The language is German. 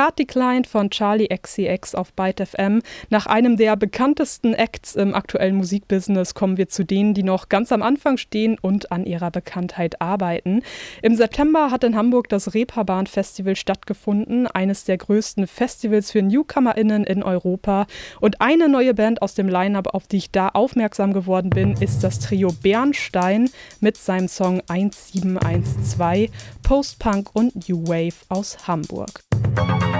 Card Declined von Charli XCX auf Byte FM. Nach einem der bekanntesten Acts im aktuellen Musikbusiness kommen wir zu denen, die noch ganz am Anfang stehen und an ihrer Bekanntheit arbeiten. Im September hat in Hamburg das Reeperbahn Festival stattgefunden, eines der größten Festivals für NewcomerInnen in Europa. Und eine neue Band aus dem Line-Up, auf die ich da aufmerksam geworden bin, ist das Trio Bernstein mit seinem Song 1712, Post-Punk und New Wave aus Hamburg.